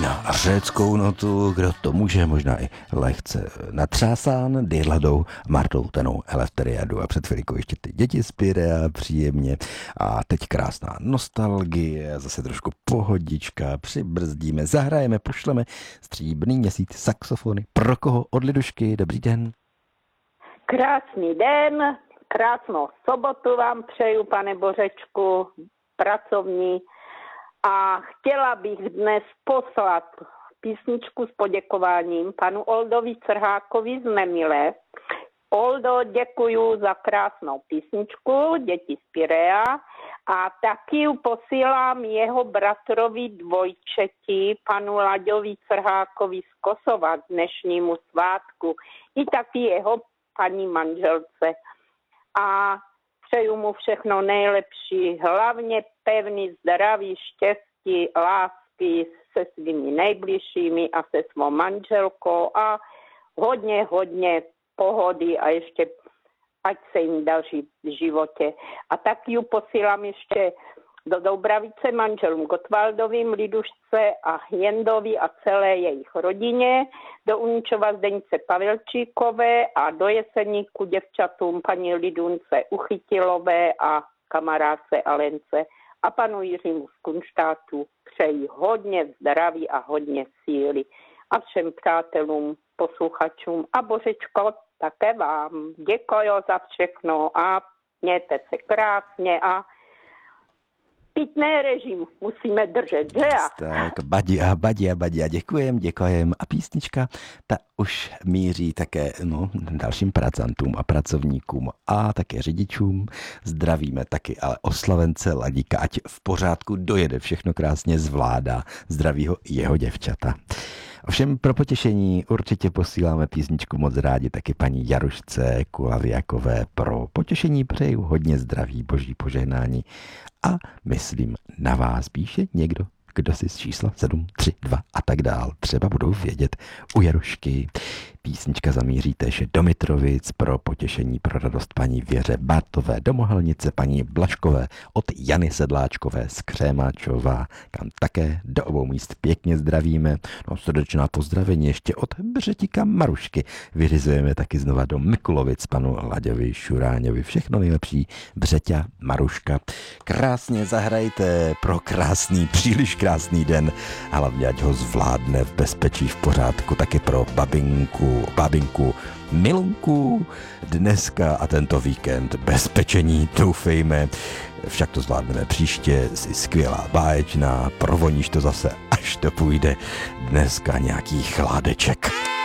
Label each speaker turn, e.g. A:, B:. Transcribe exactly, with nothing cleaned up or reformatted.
A: možná řeckou notu, kdo to může, možná i lehce natřásán Dyrladou, Martou Tenou, Eleftheriadu a před chvílikou ještě ty děti z Pirea příjemně a teď krásná nostalgie, zase trošku pohodička, přibrzdíme, zahrajeme, pošleme stříbrný měsíc, saxofony, pro koho od Lidušky, dobrý den.
B: Krásný den, krásnou sobotu vám přeju, pane Bořečku, pracovní. A chtěla bych dnes poslat písničku s poděkováním panu Oldovi Crhákovi z Nemile. Oldo, děkuju za krásnou písničku, děti z Pirea. A taky ju posílám jeho bratrovi dvojčeti, panu Laďovi Crhákovi z Kosova k dnešnímu svátku. I taky jeho paní manželce. A přeju mu všechno nejlepší, hlavně pevný zdraví, štěstí, lásky se svými nejbližšími a se svou manželkou a hodně, hodně pohody a ještě ať se jim daří v životě. A tak ju posílám ještě do Doubravice manželům Gottwaldovým, Lidušce a Jendovi a celé jejich rodině, do Uničova Zdeňce Pavelčíkové a do Jeseníku děvčatům paní Lidunce Uchytilové a kamarádce Alence a panu Jiřímu z Kunštátu přeji hodně zdraví a hodně síly a všem přátelům, posluchačům a Bořečko, také vám. Děkuji za všechno a mějte se krásně a pitný režim musíme držet, že já?
A: Tak, badia, badia, badia, děkujem, děkujem. A písnička, ta už míří také no, dalším pracantům a pracovníkům a také řidičům. Zdravíme taky, ale oslavence Ladíka, ať v pořádku dojede, všechno krásně zvládá. Zdraví ho jeho děvčata. Ovšem pro potěšení určitě posíláme písničku moc rádi taky paní Jarušce Kulaviakové. Pro potěšení přeju hodně zdraví, boží požehnání a myslím na vás píše někdo, kdo si z čísla sedm, tři, dva a tak dál třeba budou vědět u Jarušky. Písnička zamíří též do Mitrovic pro potěšení, pro radost paní Věře Bartové, do Mohelnice paní Blaškové, od Jany Sedláčkové z Křémáčová, kam také do obou míst pěkně zdravíme. No, srdečná pozdravení ještě od Břetika Marušky. Vyřizujeme taky znova do Mikulovic panu Laďovi Šuráňovi. Všechno nejlepší, Břeťa Maruška. Krásně zahrajte pro krásný, příliš krásný den, a hlavně ať ho zvládne v bezpečí, v pořádku, taky pro babinku, babinku Milunku dneska a tento víkend bezpečení, doufejme, však to zvládneme příště, si skvělá báječná, provoníš to zase, až to půjde dneska nějaký chládeček.